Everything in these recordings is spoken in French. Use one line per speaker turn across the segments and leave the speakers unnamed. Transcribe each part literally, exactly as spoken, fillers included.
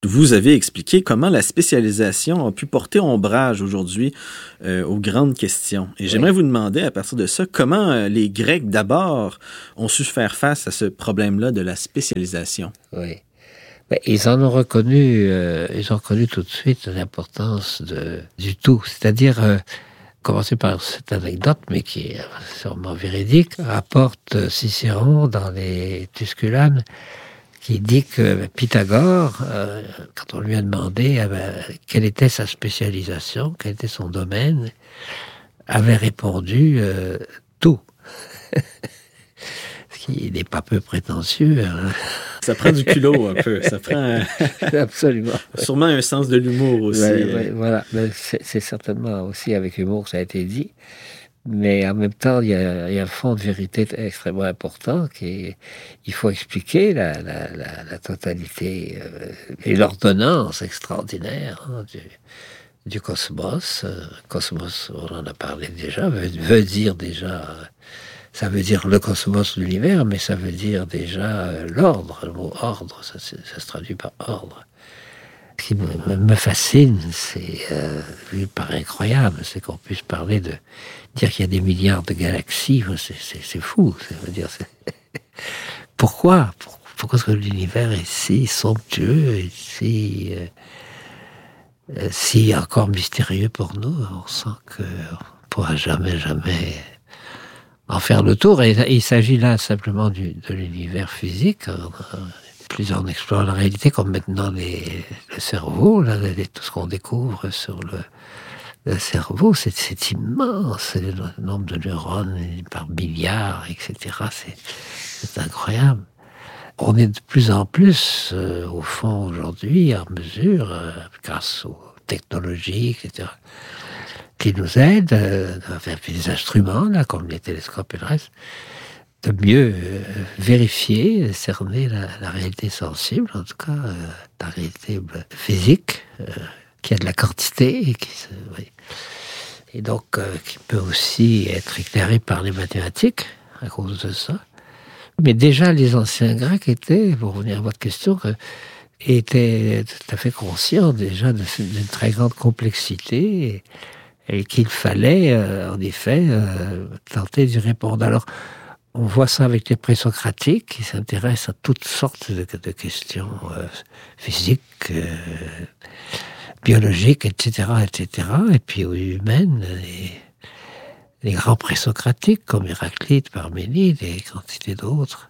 Vous avez expliqué comment la spécialisation a pu porter ombrage aujourd'hui euh, aux grandes questions. Et oui. J'aimerais vous demander, à partir de ça, comment euh, les Grecs, d'abord, ont su faire face à ce problème-là de la spécialisation.
Oui. Mais ils en ont reconnu, euh, ils ont reconnu tout de suite l'importance de, du tout. C'est-à-dire, euh, commencer par cette anecdote, mais qui est sûrement véridique, rapporte Cicéron dans les Tusculanes, qui dit que Pythagore, euh, quand on lui a demandé eh ben, quelle était sa spécialisation, quel était son domaine, avait répondu euh, tout. Ce qui n'est pas peu prétentieux. Hein.
Ça prend du culot un peu. Ça prend
absolument.
Sûrement un sens de l'humour aussi.
Ouais, ouais, voilà, mais c'est, c'est certainement aussi avec humour que ça a été dit. Mais en même temps, il y a, il y a un fond de vérité extrêmement important qui est, il faut expliquer la, la, la, la totalité euh, et l'ordonnance extraordinaire hein, du, du cosmos. Euh, cosmos, on en a parlé déjà, veut, veut dire déjà, euh, ça veut dire le cosmos, l'univers, mais ça veut dire déjà euh, l'ordre. Le mot ordre, ça, ça se traduit par ordre. Ce qui me, me fascine, c'est, euh, lui, paraît incroyable, c'est qu'on puisse parler de dire qu'il y a des milliards de galaxies, c'est, c'est, c'est fou. Ça veut dire, c'est... Pourquoi Pourquoi est-ce que l'univers est si somptueux et si, euh, si encore mystérieux pour nous? On sent qu'on ne pourra jamais, jamais en faire le tour. Et, et il s'agit là simplement du, de l'univers physique. Hein, plus on explore la réalité, comme maintenant les, le cerveau, là, les, tout ce qu'on découvre sur le, le cerveau, c'est, c'est immense, le nombre de neurones par milliards, et cetera. C'est, c'est incroyable. On est de plus en plus, euh, au fond, aujourd'hui, en mesure, euh, grâce aux technologies, et cetera, qui nous aident, euh, avec des instruments, là, comme les télescopes et le reste, de mieux euh, vérifier, cerner la, la réalité sensible, en tout cas euh, la réalité physique, euh, qui a de la quantité et qui se, oui. et donc euh, qui peut aussi être éclairée par les mathématiques à cause de ça. Mais déjà les anciens Grecs étaient, pour revenir à votre question, euh, étaient tout à fait conscients déjà de, d'une très grande complexité et, et qu'il fallait euh, en effet euh, tenter d'y répondre. Alors on voit ça avec les présocratiques qui s'intéressent à toutes sortes de, de questions euh, physiques, euh, biologiques, et cetera, et cetera, et puis humaines. Et les grands présocratiques comme Héraclite, Parménide et quantité d'autres.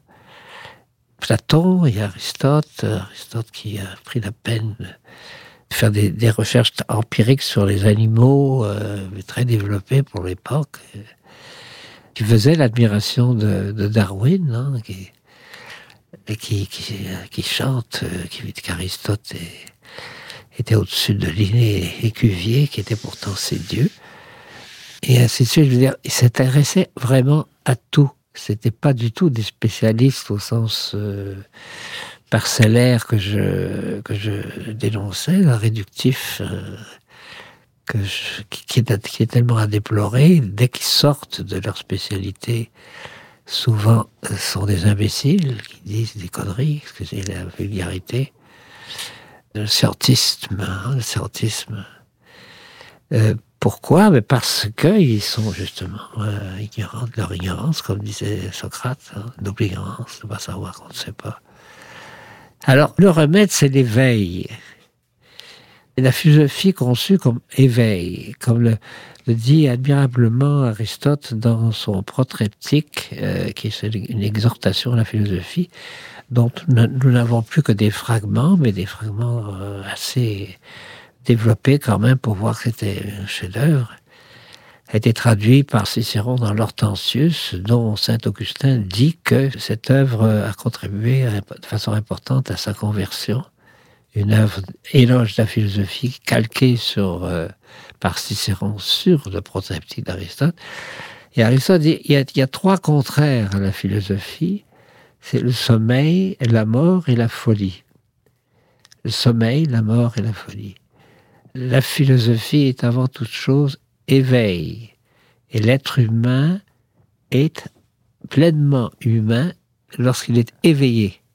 Platon et Aristote, Aristote qui a pris la peine de faire des, des recherches empiriques sur les animaux, euh, très développées pour l'époque. Qui faisait l'admiration de, de Darwin, hein, qui, et qui, qui, qui chante, qui, qu'Aristote est, était au-dessus de Linné et Cuvier, qui étaient pourtant ses dieux. Et ainsi de suite, je veux dire, il s'intéressait vraiment à tout. C'était pas du tout des spécialistes au sens euh, parcellaire que je, que je dénonçais, le réductif. Euh, Que je, qui, est, qui est tellement à déplorer, dès qu'ils sortent de leur spécialité, souvent euh, sont des imbéciles qui disent des conneries, excusez la vulgarité. Le scientisme, hein, le scientisme. Euh, pourquoi? Mais parce qu'ils sont justement euh, ignorants de leur ignorance, comme disait Socrate, hein, d'obligance, de ne pas savoir qu'on ne sait pas. Alors, le remède, c'est l'éveil. Et la philosophie conçue comme éveil, comme le, le dit admirablement Aristote dans son protreptyque, euh, qui est une exhortation à la philosophie, dont nous n'avons plus que des fragments, mais des fragments euh, assez développés quand même pour voir que c'était un chef-d'œuvre, a été traduit par Cicéron dans l'Hortensius, dont saint Augustin dit que cette œuvre a contribué de façon importante à sa conversion. Une œuvre éloge de la philosophie calquée sur, euh, par Cicéron sur le prototype d'Aristote. Et Aristote dit il y, a, il y a trois contraires à la philosophie, c'est le sommeil, la mort et la folie. Le sommeil, la mort et la folie. La philosophie est avant toute chose éveil. Et l'être humain est pleinement humain lorsqu'il est éveillé.